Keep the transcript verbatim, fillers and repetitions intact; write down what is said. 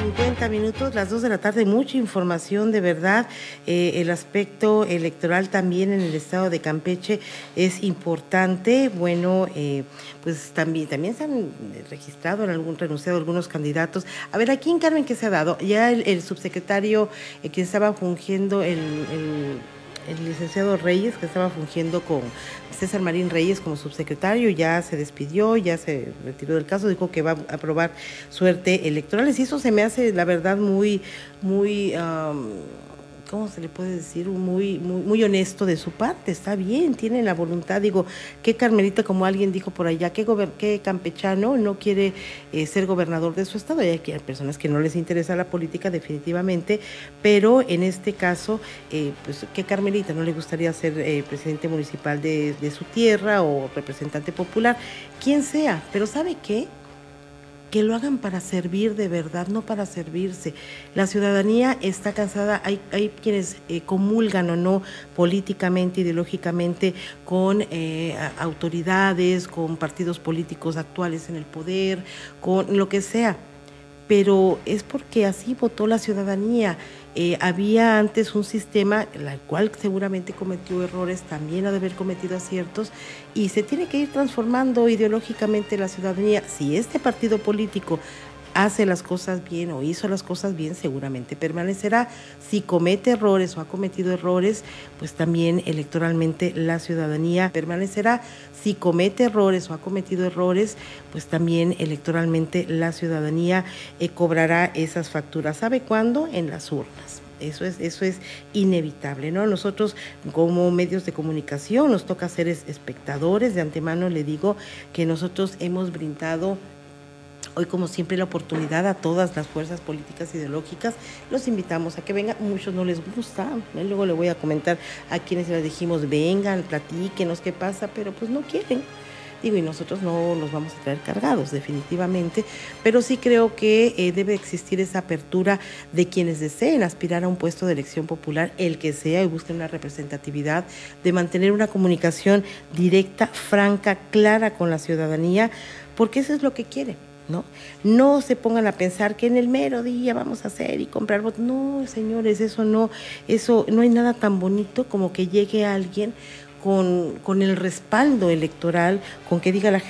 cincuenta minutos, las dos de la tarde, mucha información de verdad. Eh, el aspecto electoral también en el estado de Campeche es importante. Bueno, eh, pues también, también se han registrado en algún renunciado algunos candidatos. A ver, aquí en Carmen, ¿qué se ha dado? Ya el, el subsecretario eh, que estaba fungiendo el, el el licenciado Reyes, que estaba fungiendo con César Marín Reyes como subsecretario, ya se despidió, ya se retiró del caso, dijo que va a probar suerte electorales, y eso se me hace, la verdad, muy, muy, um, ¿cómo se le puede decir? Muy, muy, muy honesto de su parte. Está bien, tiene la voluntad. Digo, qué Carmelita, como alguien dijo por allá, qué, qué campechano no quiere eh, ser gobernador de su estado. Y hay, hay personas que no les interesa la política definitivamente, pero en este caso, eh, pues qué Carmelita no le gustaría ser eh, presidente municipal de, de su tierra o representante popular, quien sea. Pero ¿sabe qué? Que lo hagan para servir de verdad, no para servirse. La ciudadanía está cansada, hay, hay quienes eh, comulgan o no políticamente, ideológicamente, con eh, autoridades, con partidos políticos actuales en el poder, con lo que sea, pero es porque así votó la ciudadanía. Eh, había antes un sistema, el cual seguramente cometió errores, también ha de haber cometido aciertos, y se tiene que ir transformando ideológicamente la ciudadanía. Si este partido político hace las cosas bien o hizo las cosas bien, seguramente permanecerá. Si comete errores o ha cometido errores, pues también electoralmente la ciudadanía permanecerá. Si comete errores o ha cometido errores, pues también electoralmente la ciudadanía eh, cobrará esas facturas. ¿Sabe cuándo? En las urnas. Eso es, eso es inevitable, ¿no? Nosotros como medios de comunicación nos toca ser espectadores. De antemano le digo que nosotros hemos brindado hoy, como siempre, la oportunidad a todas las fuerzas políticas ideológicas. Los invitamos a que vengan. Muchos no les gusta, ¿eh? Luego le voy a comentar a quienes les dijimos vengan, platíquenos qué pasa, pero pues no quieren. Digo, y nosotros no los vamos a traer cargados, definitivamente, pero sí creo que eh, debe existir esa apertura de quienes deseen aspirar a un puesto de elección popular, el que sea, y busquen una representatividad, de mantener una comunicación directa, franca, clara con la ciudadanía, porque eso es lo que quieren. ¿No? No se pongan a pensar que en el mero día vamos a hacer y comprar votos. No, señores, eso no, eso no hay nada tan bonito como que llegue alguien con, con el respaldo electoral, con que diga la gente,